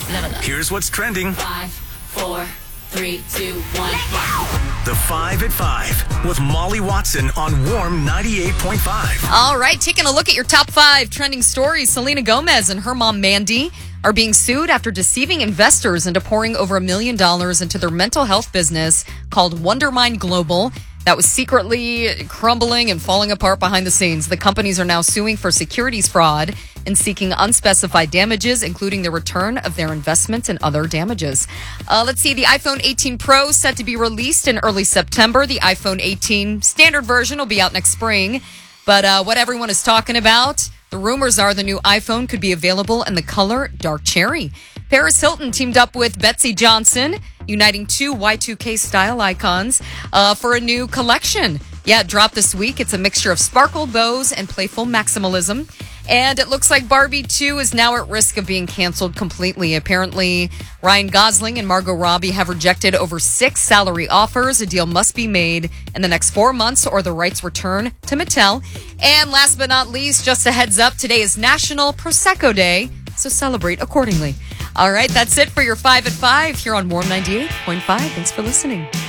Here's what's trending. 5, 4, 3, 2, 1. The 5 at 5 with Molly Watson on Warm 98.5. All right, taking a look at your top 5 trending stories. Selena Gomez and her mom, Mandy, are being sued after deceiving investors into pouring over $1 million into their mental health business called Wondermind Global that was secretly crumbling and falling apart behind the scenes. The companies are now suing for securities fraud and seeking unspecified damages, including the return of their investments and other damages. Let's see, the iPhone 18 Pro is set to be released in early September. The iPhone 18 standard version will be out next spring. But what everyone is talking about, the rumors are the new iPhone could be available in the color dark cherry. Paris Hilton teamed up with Betsey Johnson, uniting two Y2K style icons for a new collection. Yeah, it dropped this week. It's a mixture of sparkle bows and playful maximalism. And it looks like Barbie 2 is now at risk of being canceled completely. Apparently, Ryan Gosling and Margot Robbie have rejected over 6 salary offers. A deal must be made in the next 4 months or the rights return to Mattel. And last but not least, just a heads up, today is National Prosecco Day, so celebrate accordingly. All right, that's it for your 5 at 5 here on Warm 98.5. Thanks for listening.